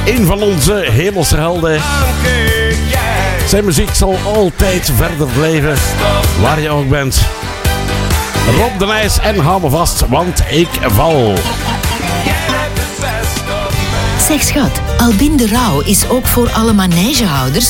Een van onze hemelse helden. Zijn muziek zal altijd verder leven, waar je ook bent. Rob de Nijs en hou me vast, want ik val. Zeg schat, Albin de Rauw is ook voor alle manegehouders